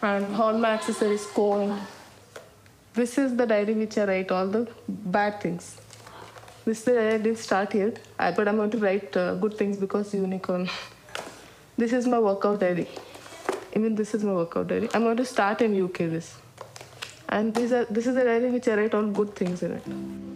and all my accessories, comb. This is the diary which I write all the bad things. This is the diary I didn't start yet, but I'm going to write good things because unicorn. This is my workout diary. Even this is my workout diary. I'm going to start in UK this. And this is the diary which I write all good things in it.